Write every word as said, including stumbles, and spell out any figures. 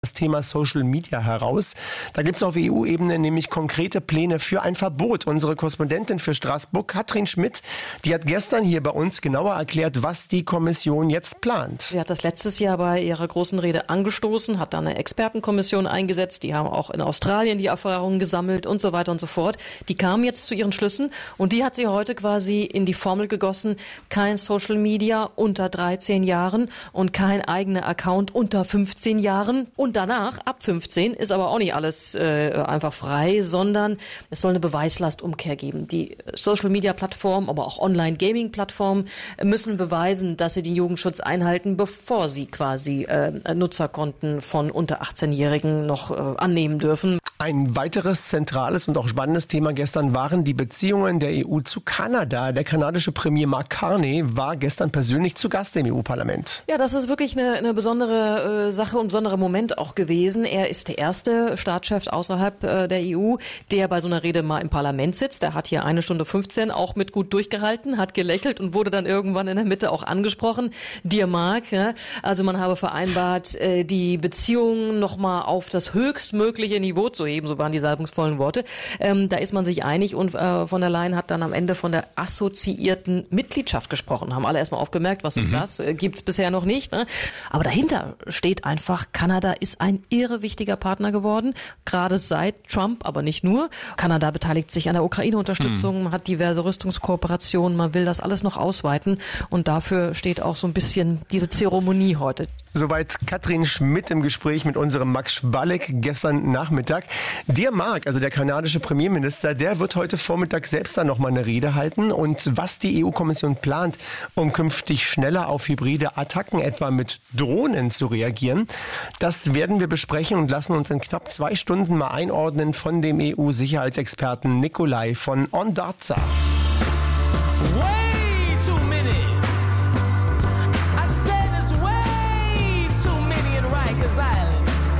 Das Thema Social Media heraus. Da gibt es auf E U-Ebene nämlich konkrete Pläne für ein Verbot. Unsere Korrespondentin für Straßburg, Katrin Schmidt, die hat gestern hier bei uns genauer erklärt, was die Kommission jetzt plant. Sie hat das letztes Jahr bei ihrer großen Rede angestoßen, hat da eine Expertenkommission eingesetzt. Die haben auch in Australien die Erfahrungen gesammelt und so weiter und so fort. Die kamen jetzt zu ihren Schlüssen und die hat sie heute quasi in die Formel gegossen. Kein Social Media unter dreizehn Jahren und kein eigener Account unter fünfzehn Jahren. Und danach, ab fünfzehn, ist aber auch nicht alles äh, einfach frei, sondern es soll eine Beweislastumkehr geben. Die Social-Media-Plattformen, aber auch Online-Gaming-Plattformen müssen beweisen, dass sie den Jugendschutz einhalten, bevor sie quasi äh, Nutzerkonten von unter achtzehnjährigen noch äh, annehmen dürfen. Ein weiteres zentrales und auch spannendes Thema gestern waren die Beziehungen der E U zu Kanada. Der kanadische Premier Mark Carney war gestern persönlich zu Gast im E U-Parlament. Ja, das ist wirklich eine, eine besondere äh, Sache und ein besonderer Moment auch gewesen. Er ist der erste Staatschef außerhalb äh, der E U, der bei so einer Rede mal im Parlament sitzt. Er hat hier eine Stunde fünfzehn auch mit gut durchgehalten, hat gelächelt und wurde dann irgendwann in der Mitte auch angesprochen. Dear Mark, ja, also man habe vereinbart, äh, die Beziehungen nochmal auf das höchstmögliche Niveau zu heben. So waren die salbungsvollen Worte. Ähm, da ist man sich einig und äh, von der Leyen hat dann am Ende von der assoziierten Mitgliedschaft gesprochen. Haben alle erstmal aufgemerkt, was mhm. ist das? Äh, gibt's bisher noch nicht. Ne? Aber dahinter steht einfach, Kanada ist ein irre wichtiger Partner geworden, gerade seit Trump, aber nicht nur. Kanada beteiligt sich an der Ukraine-Unterstützung, mhm. man hat diverse Rüstungskooperationen, man will das alles noch ausweiten und dafür steht auch so ein bisschen diese Zeremonie heute. Soweit Katrin Schmidt im Gespräch mit unserem Max Schwalek gestern Nachmittag. Der Mark, also der kanadische Premierminister, der wird heute Vormittag selbst dann nochmal eine Rede halten. Und was die E U-Kommission plant, um künftig schneller auf hybride Attacken, etwa mit Drohnen, zu reagieren, das werden wir besprechen und lassen uns in knapp zwei Stunden mal einordnen von dem E U-Sicherheitsexperten Nikolai von Ondarza.